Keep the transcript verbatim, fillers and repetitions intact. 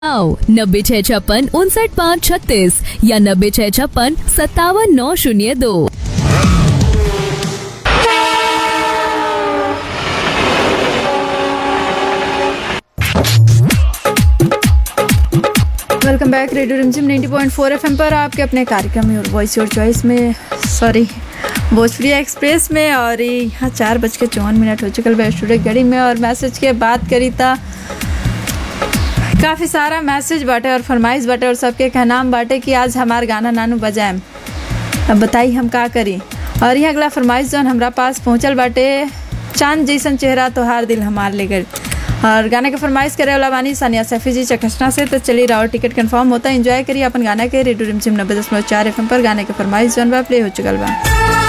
आओ नब्बे छह छप्पन उनसठ पाँच छत्तीस या नब्बे छह छप्पन सत्तावन नौ शून्य दो। वेलकम बैक रेडियो रिमझिम नब्बे पॉइंट चार एफएम पर आपके अपने कार्यक्रम योर वॉइस योर चॉइस में, सॉरी भोजपुरी एक्सप्रेस में। और यहाँ चार बज के चौवन मिनट हो चुकल बा स्टूडियो घड़ी में। और मैसेज के बात करी था, काफ़ी सारा मैसेज बाटे और फरमाइश बाटे और सबके कहनाम बाटे कि आज हमार गाना नानू बजाएम। अब बताई हम का करी। और यह अगला फरमाइश जौन हमरा पास पहुँचल बाटे, चांद जैसन चेहरा तोहार दिल हमार ले गए। और गाने के फरमाइश करे वाला बानी सानिया सैफी जी चकसना से। तो चलिए राउर टिकट कंफर्म होता है, एंजॉय करिए अपन गाना के रेडियो रिमझिम नब्बे दशमलव चार एफ एम पर। गाने के फरमाइश जौन बा प्ले हो चुकल बा।